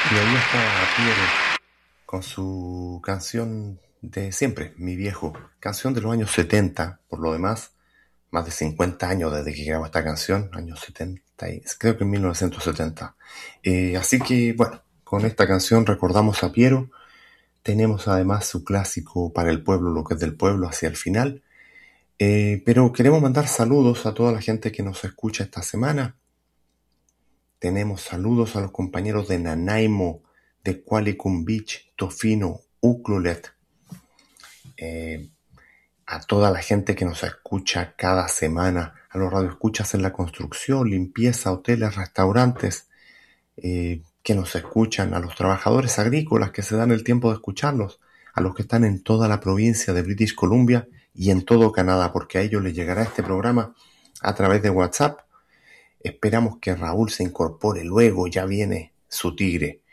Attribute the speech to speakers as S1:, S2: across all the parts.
S1: Y ahí está Piero con su canción de siempre, Mi Viejo. Canción de los años 70, por lo demás. Más de 50 años desde que grabó esta canción, años 70, creo que en 1970. Así que, bueno, con esta canción recordamos a Piero. Tenemos además su clásico Para el pueblo, lo que es del pueblo, hacia el final. Pero queremos mandar saludos a toda la gente que nos escucha esta semana. Tenemos saludos a los compañeros de Nanaimo, de Qualicum Beach, Tofino, Ucluelet, eh, a toda la gente que nos escucha cada semana, a los radioescuchas en la construcción, limpieza, hoteles, restaurantes, que nos escuchan, a los trabajadores agrícolas que se dan el tiempo de escucharlos, a los que están en toda la provincia de British Columbia y en todo Canadá, porque a ellos les llegará este programa a través de WhatsApp. Esperamos que Raúl se incorpore luego, ya viene su tigre.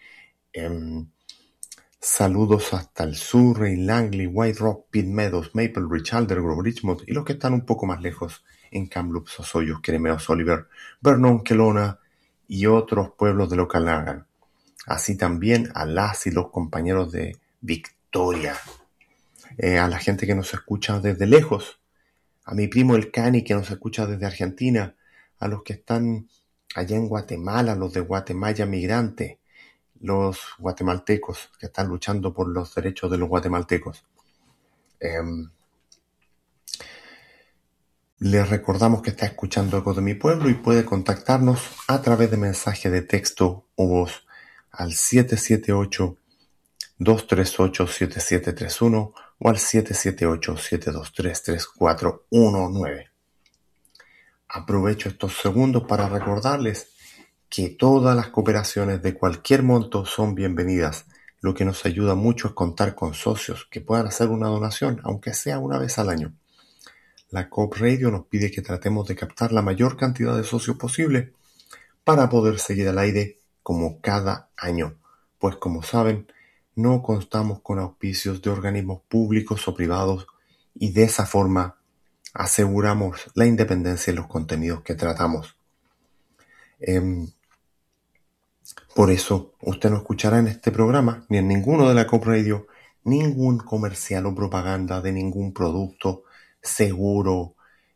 S1: Saludos hasta el Surrey, Langley, White Rock, Pitt Meadows, Maple Ridge, Aldergrove, Richmond y los que están un poco más lejos en Kamloops, Osoyoos, Queremeos, Oliver, Vernon, Kelowna y otros pueblos de Okanagan. Así también a las y los compañeros de Victoria, a la gente que nos escucha desde lejos, a mi primo el Cani que nos escucha desde Argentina, a los que están allá en Guatemala, los de Guatemala Migrante, los guatemaltecos que están luchando por los derechos de los guatemaltecos. Les recordamos que está escuchando Eco de mi Pueblo y puede contactarnos a través de mensaje de texto o voz al 778-238-7731 o al 778-723-3419. Aprovecho estos segundos para recordarles que todas las cooperaciones de cualquier monto son bienvenidas. Lo que nos ayuda mucho es contar con socios que puedan hacer una donación, aunque sea una vez al año. La Coop Radio nos pide que tratemos de captar la mayor cantidad de socios posible para poder seguir al aire como cada año, pues como saben, no contamos con auspicios de organismos públicos o privados y de esa forma aseguramos la independencia de los contenidos que tratamos. Por eso, usted no escuchará en este programa, ni en ninguno de la Coop Radio, ningún comercial o propaganda de ningún producto, seguro,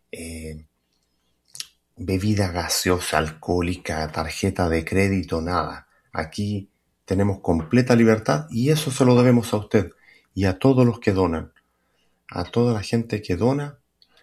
S1: bebida gaseosa, alcohólica, tarjeta de crédito, nada. Aquí tenemos completa libertad y eso se lo debemos a usted y a todos los que donan, a toda la gente que dona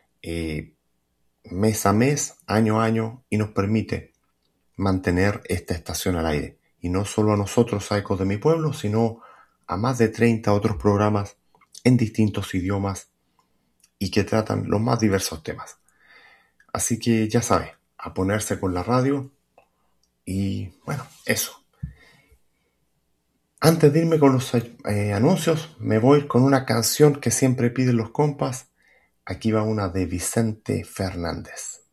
S1: mes a mes, año a año y nos permite mantener esta estación al aire. Y no solo a nosotros, a Ecos de mi Pueblo, sino a más de 30 otros programas en distintos idiomas y que tratan los más diversos temas. Así que ya sabe, a ponerse con la radio y bueno, eso. Antes de irme con los anuncios, me voy con una canción que siempre piden los compas. Aquí va una de Vicente Fernández.